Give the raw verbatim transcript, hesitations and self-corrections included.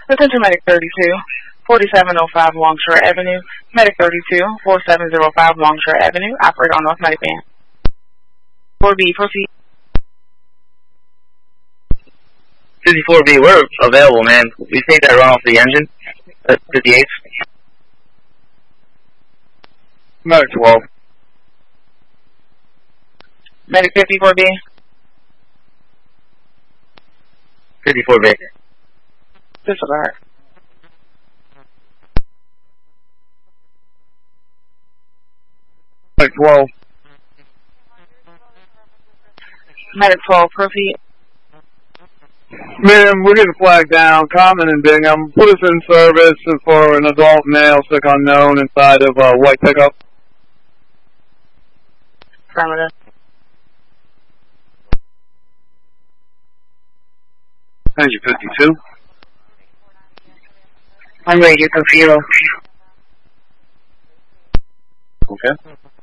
Attention Medic thirty-two, forty-seven oh five Longshore Avenue. Medic thirty-two, forty-seven oh five Longshore Avenue. Operate on North Medic Van. four B, proceed. fifty-four B, we're available, man. We take that run off the engine. That's fifty-eight. Medic twelve. Medic fifty-four B. fifty-four B. Disregard. Medic twelve. Medic twelve, proceed. Ma'am, we're getting flagged down. Common and Bingham. Put us in service for an adult male, sick unknown, inside of a white pickup. Affirmative. Engine fifty-two. I'm ready to go for you. Okay.